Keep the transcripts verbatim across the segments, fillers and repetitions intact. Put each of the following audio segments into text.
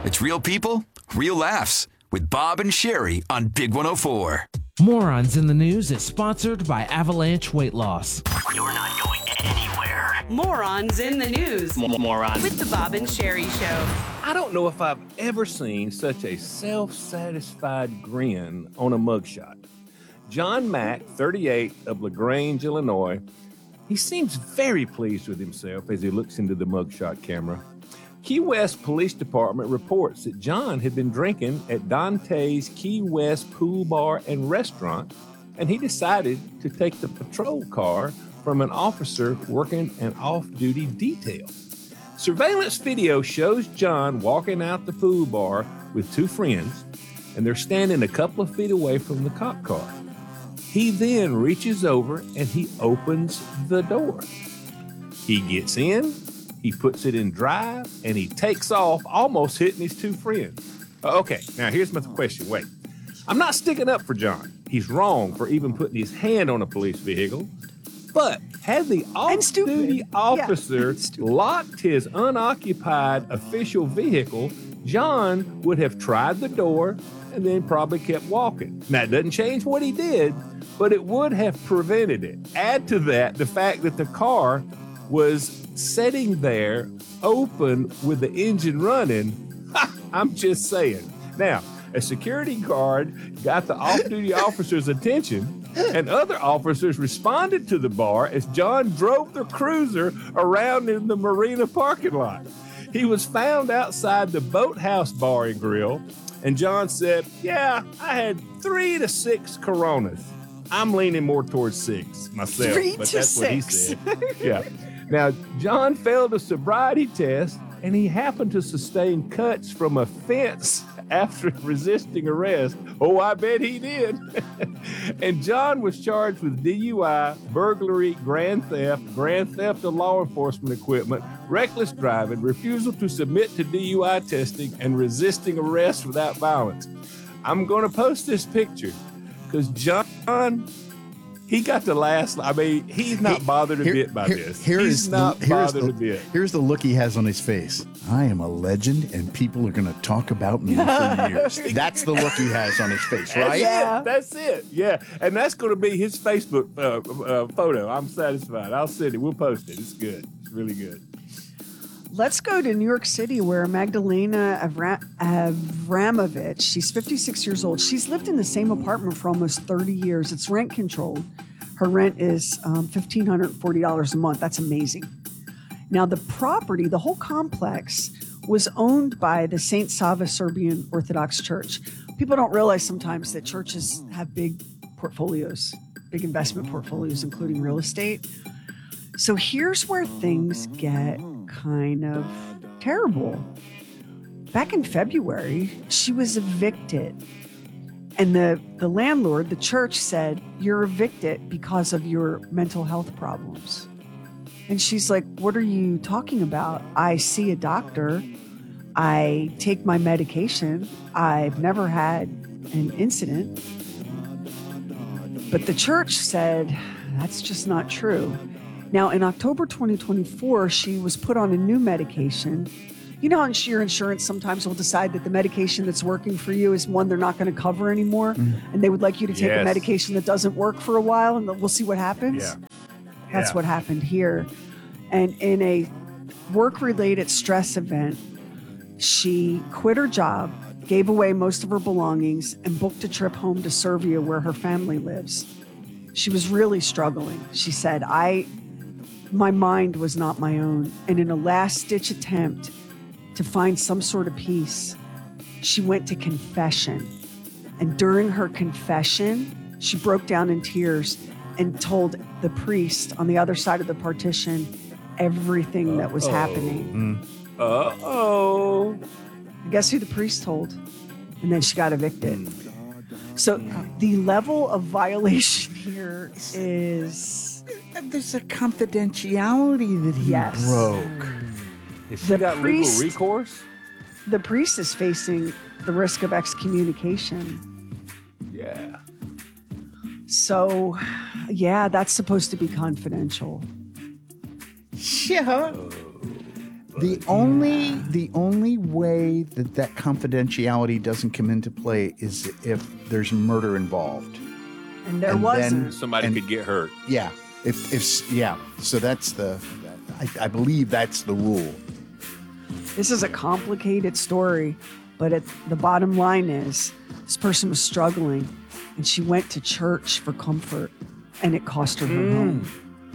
It's real people, real laughs with Bob and Sherry on Big one oh four. Morons in the News is sponsored by Avalanche Weight Loss. You're not going anywhere. Morons in the News. M- morons. With the Bob and Sherry Show. I don't know if I've ever seen such a self-satisfied grin on a mugshot. John Mack, thirty-eight, of LaGrange, Illinois. He seems very pleased with himself as he looks into the mugshot camera. Key West Police Department reports that John had been drinking at Dante's Key West Pool Bar and Restaurant, and he decided to take the patrol car from an officer working an off-duty detail. Surveillance video shows John walking out the pool bar with two friends, and they're standing a couple of feet away from the cop car. He then reaches over and he opens the door. He gets in, he puts it in drive, and he takes off, almost hitting his two friends. Okay, now here's my question. Wait, I'm not sticking up for John. He's wrong for even putting his hand on a police vehicle. But had the off-duty officer yeah. locked his unoccupied official vehicle, John would have tried the door and then probably kept walking. Now, it doesn't change what he did, but it would have prevented it. Add to that the fact that the car was sitting there open with the engine running. I'm just saying. Now, a security guard got the off-duty officer's attention, and other officers responded to the bar as John drove the cruiser around in the marina parking lot. He was found outside the Boathouse Bar and Grill, and John said, yeah, I had three to six Coronas. I'm leaning more towards six myself, three but to that's six. what he said. Yeah. Now, John failed a sobriety test, and he happened to sustain cuts from a fence after resisting arrest. Oh, I bet he did. And John was charged with D U I, burglary, grand theft, grand theft of law enforcement equipment, reckless driving, refusal to submit to D U I testing, and resisting arrest without violence. I'm going to post this picture because John, he got the last. I mean, he's not bothered a here, bit by here, this. Here he's is not the, here's bothered the, a bit. Here's the look he has on his face. I am a legend, and people are going to talk about me for years. That's the look he has on his face, right? Yeah, that's it. Yeah, and that's going to be his Facebook uh, uh, photo. I'm satisfied. I'll send it. We'll post it. It's good. It's really good. Let's go to New York City, where Magdalena Avra- Avramovich, she's fifty-six years old. She's lived in the same apartment for almost thirty years. It's rent controlled. Her rent is um, one thousand five hundred forty dollars a month. That's amazing. Now, the property, the whole complex, was owned by the Saint Sava Serbian Orthodox Church. People don't realize sometimes that churches have big portfolios, big investment portfolios, including real estate. So here's where things get kind of terrible. Back in February, she was evicted. And the, the landlord, the church, said, you're evicted because of your mental health problems. And she's like, what are you talking about? I see a doctor. I take my medication. I've never had an incident. But the church said, that's just not true. Now, in October twenty twenty-four, she was put on a new medication. You know how your insurance sometimes will decide that the medication that's working for you is one they're not going to cover anymore, mm. and they would like you to take yes. a medication that doesn't work for a while, and we'll see what happens? Yeah. That's yeah. what happened here. And in a work-related stress event, she quit her job, gave away most of her belongings, and booked a trip home to Serbia where her family lives. She was really struggling. She said, I, my mind was not my own. And in a last-ditch attempt to find some sort of peace, she went to confession. And during her confession, she broke down in tears and told the priest on the other side of the partition everything that was Uh-oh. happening. Mm. Uh-oh. Guess who the priest told? And then she got evicted. So the level of violation here is... There's a confidentiality that he yes. broke. Has she The got priest- legal recourse? The priest is facing the risk of excommunication. Yeah. So, yeah, that's supposed to be confidential. Yeah. The only the only way that that confidentiality doesn't come into play is if there's murder involved. And there And wasn't. then- Somebody And- could get hurt. Yeah. If, if yeah. So that's the, I, I believe that's the rule. This is a complicated story, but it, the bottom line is this person was struggling and she went to church for comfort and it cost her her home.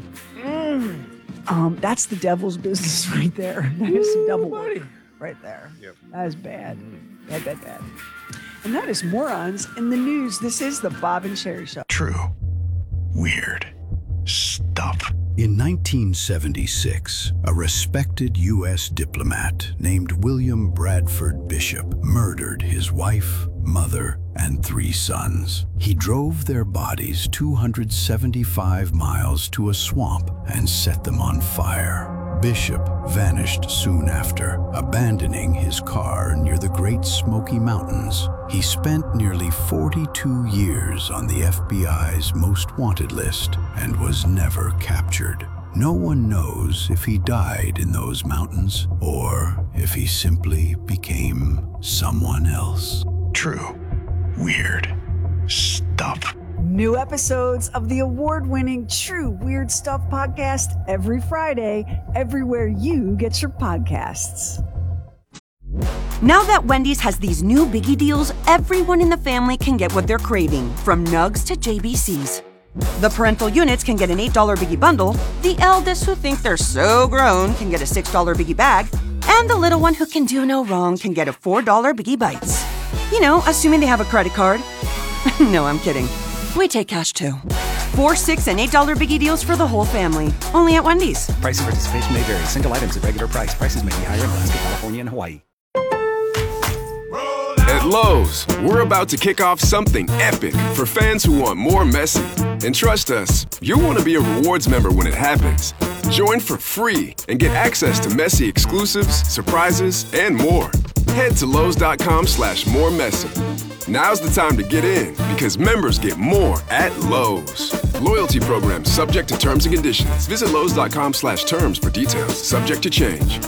Um, that's the devil's business right there. That is some devil work right there. Yep. That is bad. Bad, bad, bad. And that is Morons in the News. This is the Bob and Sherry Show. True. Weird. Stuff. In nineteen seventy-six, a respected U S diplomat named William Bradford Bishop murdered his wife, mother, and three sons. He drove their bodies two hundred seventy-five miles to a swamp and set them on fire. Bishop vanished soon after, abandoning his car near the Great Smoky Mountains. He spent nearly forty-two years on the F B I's most wanted list and was never captured. No one knows if he died in those mountains or if he simply became someone else. True. Weird. Stuff. New episodes of the award-winning True Weird Stuff podcast every Friday, everywhere you get your podcasts. Now that Wendy's has these new biggie deals, everyone in the family can get what they're craving, from nugs to J B Cs. The parental units can get an eight dollar biggie bundle, the eldest who think they're so grown can get a six dollar biggie bag, and the little one who can do no wrong can get a four dollar biggie bites. You know, assuming they have a credit card. No, I'm kidding. We take cash too. Four, six, and eight dollar biggie deals for the whole family. Only at Wendy's. Price and participation may vary. Single items at regular price. Prices may be higher in Alaska, California, and Hawaii. At Lowe's, we're about to kick off something epic for fans who want more Messi. And trust us, you'll want to be a rewards member when it happens. Join for free and get access to Messi exclusives, surprises, and more. Head to Lowe's.com slash more Messi. Now's the time to get in because members get more at Lowe's. Loyalty program subject to terms and conditions. Visit Lowe's.com slash terms for details. Subject to change.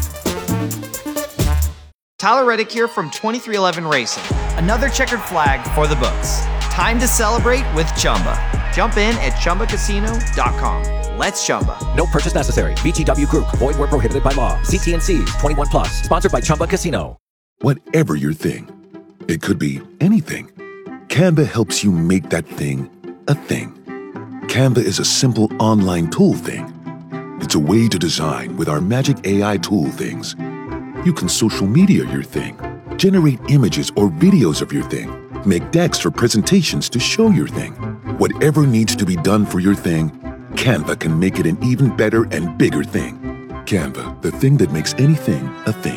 Tyler Reddick here from twenty-three eleven Racing. Another checkered flag for the books. Time to celebrate with Chumba. Jump in at Chumba Casino dot com. Let's Chumba. No purchase necessary. V G W Group. Void where prohibited by law. C T and C. twenty-one plus. Sponsored by Chumba Casino. Whatever your thing, it could be anything. Canva helps you make that thing a thing. Canva is a simple online tool thing. It's a way to design with our magic A I tool things. You can social media your thing, generate images or videos of your thing, make decks for presentations to show your thing. Whatever needs to be done for your thing, Canva can make it an even better and bigger thing. Canva, the thing that makes anything a thing.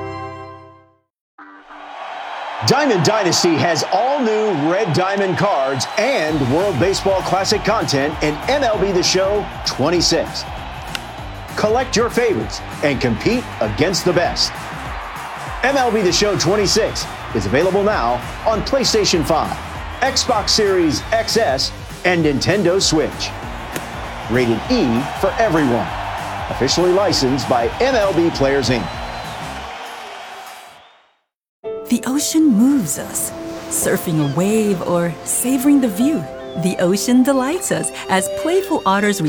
Diamond Dynasty has all new Red Diamond cards and World Baseball Classic content in M L B The Show twenty-six. Collect your favorites and compete against the best. M L B The Show twenty-six is available now on PlayStation five, Xbox Series X S, and Nintendo Switch. Rated E for everyone. Officially licensed by M L B Players Incorporated. The ocean moves us. Surfing a wave or savoring the view, the ocean delights us as playful otters